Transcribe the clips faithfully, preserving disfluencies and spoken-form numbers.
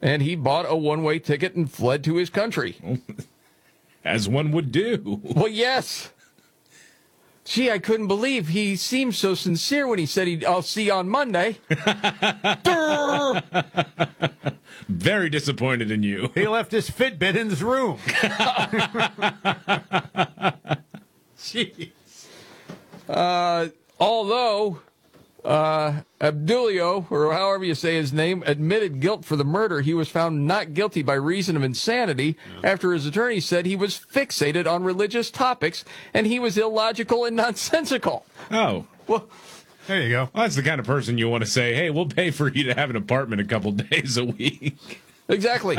and he bought a one-way ticket and fled to his country. As one would do. Well, yes. Gee, I couldn't believe he seemed so sincere when he said, he'd, I'll see you on Monday. Very disappointed in you. He left his Fitbit in his room. Jeez. Uh, although uh, Abdulio, or however you say his name, admitted guilt for the murder, he was found not guilty by reason of insanity yeah. after his attorney said he was fixated on religious topics and he was illogical and nonsensical. Oh. Well, there you go. Well, that's the kind of person you want to say, hey, we'll pay for you to have an apartment a couple days a week. Exactly.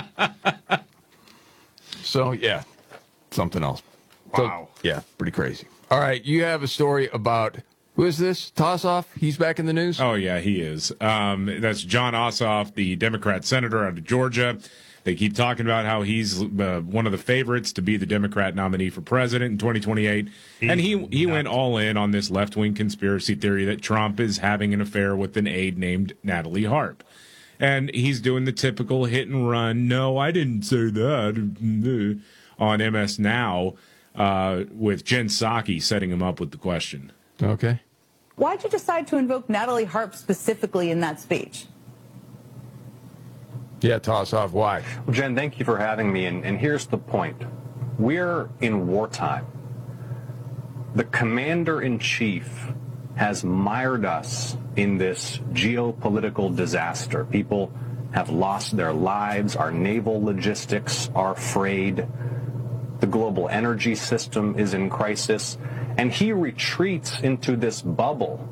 So, yeah, something else. Wow. So, yeah, pretty crazy. All right, you have a story about, who is this? Tossoff? He's back in the news? Oh, yeah, he is. Um, that's Jon Ossoff, the Democrat senator out of Georgia. They keep talking about how he's uh, one of the favorites to be the Democrat nominee for president in twenty twenty-eight. He's and he he went all in on this left-wing conspiracy theory that Trump is having an affair with an aide named Natalie Harp. And he's doing the typical hit and run, no, I didn't say that, on M S Now, uh, with Jen Psaki setting him up with the question. Okay. Why'd you decide to invoke Natalie Harp specifically in that speech? Yeah, Tossoff, why? Well, Jen, thank you for having me, and, and here's the point. We're in wartime. The commander-in-chief has mired us in this geopolitical disaster. People have lost their lives. Our naval logistics are frayed. The global energy system is in crisis. And he retreats into this bubble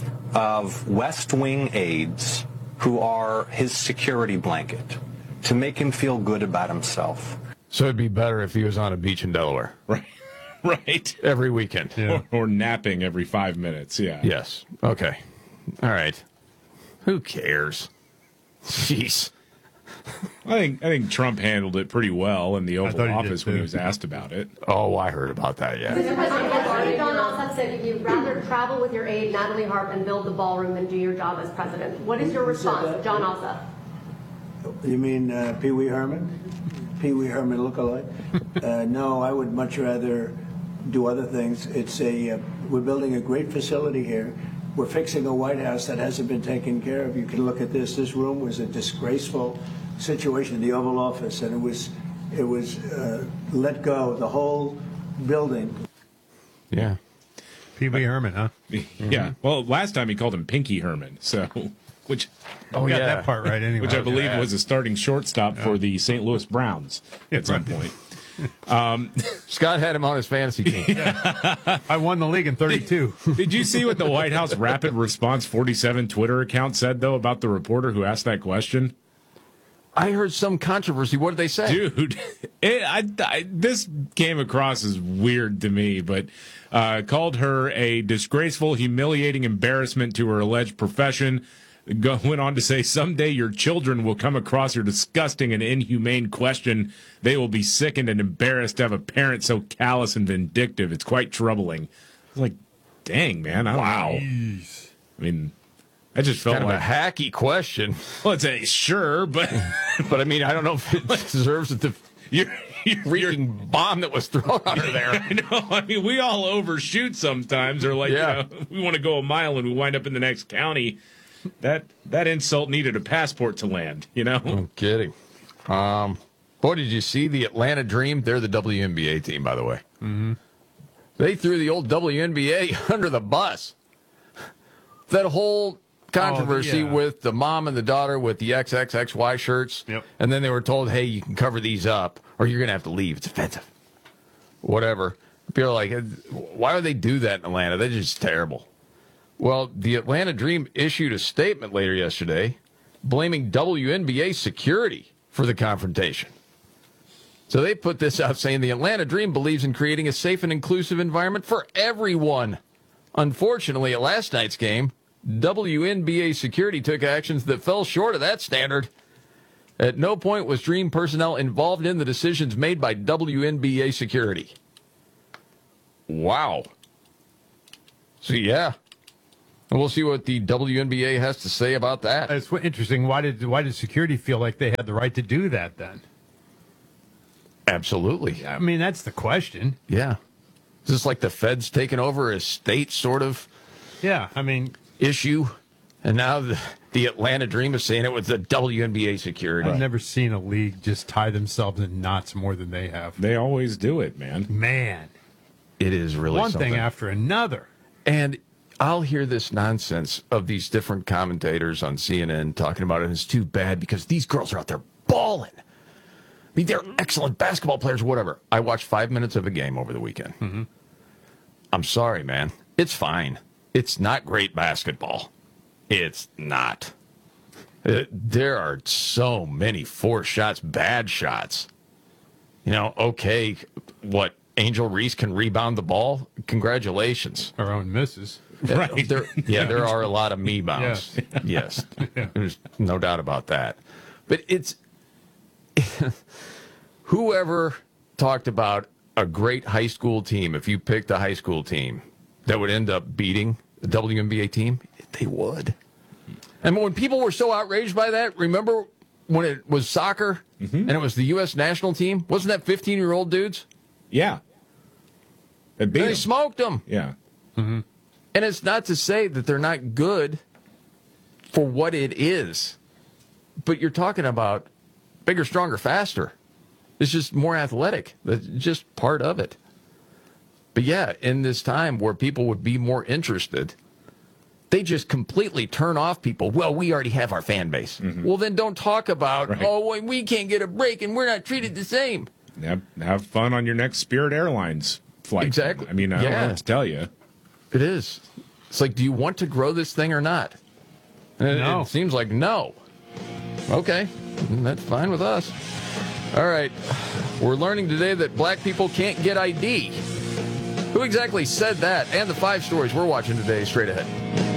of West Wing aides who are his security blanket to make him feel good about himself. So it'd be better if he was on a beach in Delaware. Right. Right. Every weekend. Yeah. Or, or napping every five minutes, yeah. Yes. Okay. All right. Who cares? Jeez. I think I think Trump handled it pretty well in the Oval Office when he was asked about it. Oh, I heard about that, yeah. Mister President, Jon Ossoff said you'd rather travel with your aide, Natalie Harp, and build the ballroom than do your job as president. What is your response, Jon Ossoff? You mean uh, Pee Wee Herman? Pee Wee Herman look-alike? uh, no, I would much rather do other things. It's a uh, we're building a great facility here. We're fixing a White House that hasn't been taken care of. You can look at this. This room was a disgraceful situation in the Oval Office, and it was it was uh, let go. The whole building. Yeah. Pee Wee Herman, huh? Mm-hmm. Yeah. Well, last time he called him Pinky Herman, so which oh yeah, got that part right anyway. Which I believe was a starting shortstop yeah. for the Saint Louis Browns at some point. Um, Scott had him on his fantasy team. Yeah. I won the league in thirty-two. Did, did you see what the White House Rapid Response forty-seven Twitter account said, though, about the reporter who asked that question? I heard some controversy. What did they say? Dude, it, I, I, this came across as weird to me, but uh, called her a disgraceful, humiliating embarrassment to her alleged profession. Go, went on to say, someday your children will come across your disgusting and inhumane question. They will be sickened and embarrassed to have a parent so callous and vindictive. It's quite troubling. I was like, dang, man. I don't wow. know. Jeez. I mean, I just felt kind like of a hacky question. Well, it's a sure, but but I mean, I don't know if it deserves the you're, you're, freaking you're, bomb that was thrown on her there. I know. I mean, we all overshoot sometimes, or like, yeah. you know, we want to go a mile and we wind up in the next county. That that insult needed a passport to land, you know? No kidding. Um, boy, did you see the Atlanta Dream? They're the W N B A team, by the way. Mm-hmm. They threw the old W N B A under the bus. That whole controversy oh, yeah. with the mom and the daughter with the X X X Y shirts. Yep. And then they were told, hey, you can cover these up or you're going to have to leave. It's offensive. Whatever. People are like, why would they do that in Atlanta? They're just terrible. Well, the Atlanta Dream issued a statement later yesterday blaming W N B A security for the confrontation. So they put this out saying the Atlanta Dream believes in creating a safe and inclusive environment for everyone. Unfortunately, at last night's game, W N B A security took actions that fell short of that standard. At no point was Dream personnel involved in the decisions made by W N B A security. Wow. So, yeah. And we'll see what the W N B A has to say about that. It's interesting. Why did why did security feel like they had the right to do that then? Absolutely. I mean, that's the question. Yeah. Is this like the feds taking over a state sort of Yeah, I mean, issue? And now the, the Atlanta Dream is saying it was the W N B A security. I've never seen a league just tie themselves in knots more than they have. They always do it, man. Man, It is really one something. thing after another. And I'll hear this nonsense of these different commentators on C N N talking about it. And it's too bad because these girls are out there balling. I mean, they're excellent basketball players, whatever. I watched five minutes of a game over the weekend. Mm-hmm. I'm sorry, man. It's fine. It's not great basketball. It's not. Uh, there are so many forced shots, bad shots. You know, okay, what, Angel Reese can rebound the ball? Congratulations. Our own misses. Right. There, yeah, there are a lot of me bounds. Yes. There's no doubt about that. But it's whoever talked about a great high school team, if you picked a high school team that would end up beating the W N B A team, they would. And when people were so outraged by that, remember when it was soccer Mm-hmm. and it was the U S national team? Wasn't that fifteen-year-old dudes? Yeah. They beat They 'em. smoked them. Yeah. And it's not to say that they're not good for what it is, but you're talking about bigger, stronger, faster. It's just more athletic. That's just part of it. But yeah, in this time where people would be more interested, they just completely turn off people. Well, we already have our fan base. Well, then don't talk about, Right. oh, well, we can't get a break and we're not treated the same. Have, have fun on your next Spirit Airlines flight. Exactly. I mean, I don't know Yeah. what to tell you. It is. It's like, do you want to grow this thing or not? And it- No. It seems like no. Okay, that's fine with us. All right, we're learning today that black people can't get I D. Who exactly said that? And the five stories we're watching today straight ahead.